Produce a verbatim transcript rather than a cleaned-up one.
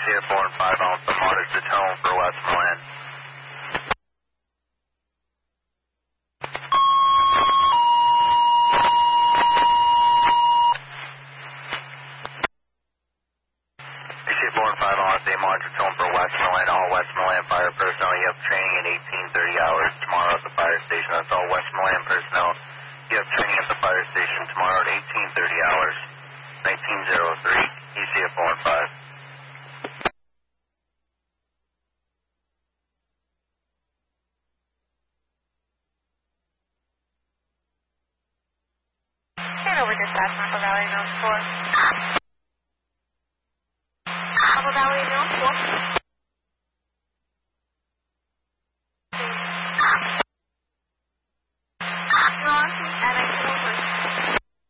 C F four and five on the monitor tone for Westmoreland. C F four and five on the monitor tone for Westmoreland. All Westmoreland fire personnel, you have training at eighteen thirty hours tomorrow at the fire station. That's all Westmoreland personnel. You have training at the fire station tomorrow at eighteen thirty hours. nineteen oh three, E C F four and five. Stand over dispatch, Apple Valley Mills four. Apple Valley Mills four.